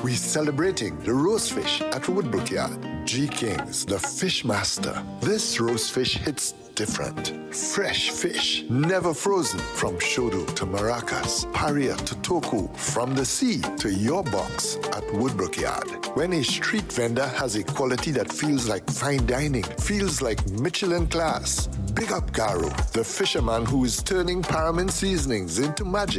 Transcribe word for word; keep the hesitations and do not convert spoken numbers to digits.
We're celebrating the roast fish at Woodbrook Yard. G Kings, the fish master. This roast fish hits different. Fresh fish, never frozen. From Shodo to Maracas, Paria to Toku, from the sea to your box at Woodbrook Yard. When a street vendor has a quality that feels like fine dining, feels like Michelin class. Big up Garo, the fisherman who is turning Paramin seasonings into magic.